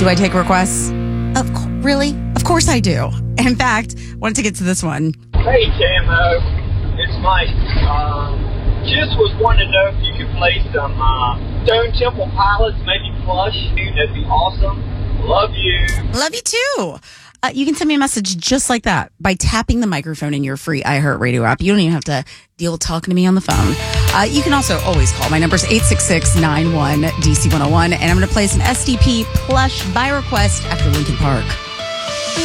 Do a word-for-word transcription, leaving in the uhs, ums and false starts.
Do I take requests? Of co- Really? Of course I do. In fact, wanted to get to this one. Hey, Camo. It's Mike. Um, just was wanting to know if you could play some uh, Stone Temple Pilots, maybe Plush. Dude, that'd be awesome. Love you. Love you too. Uh, you can send me a message just like that by tapping the microphone in your free iHeartRadio app. You don't even have to deal with talking to me on the phone. Uh, you can also always call. My number is eight six six, nine one, D C one oh one. And I'm going to play some S D P Plush by request after Linkin Park.